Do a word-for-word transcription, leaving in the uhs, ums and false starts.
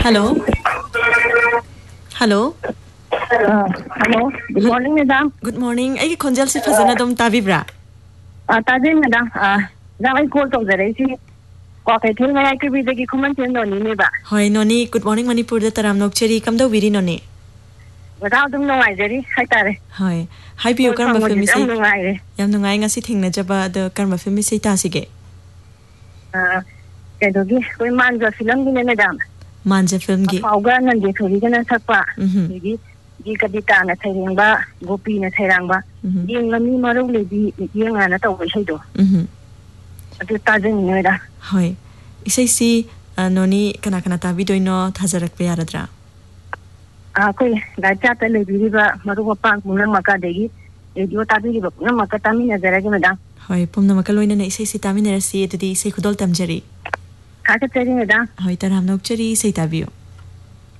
hello hello hello good morning madam good morning I खोंजल से फजना दम ताबिब्रा ताजे madam madam I call तौजरैसी क्वाकैथल मयाई कबीदगी खुमन chain नोनीनेबा होय नोनी good morning Manipur the तराम नोकचेरी कमदौ बिरी नोनी madam दुम नोंगाइजरी हाइतारे होय हाई बियो कर्म फिल्म से नोंगाइरे याम नोंगाइ ngasi थेंगनजबा द कर्म फिल्म से तासिगे कैदोगी कोई मानजा फिल्म गिने मैडम मानजा फिल्म गी फाउगा नंदे थोरीगना सकपा गी गी कविता न थैरेंबा गोपी न थैरांबा येंगमी मरौ लेबी येंगाना तौबै सैदो अदु ताजनि मैडम होय इसै सी नोनी कना कना ताबी दोइनो थाजरक पे यारद्रा आ कोई गाचा त लेबिरिबा मरु मपां मुना मका देगी रेडियो ताबिरिबा पुना मका तामी नजरगे मैडम होय पुमना मका लोइना ने इसै सी तामी नरसी एतुदी इसै खुदोल तमजरी खाका चरी मैडम होय तराम नोकचरी इसै ताबियो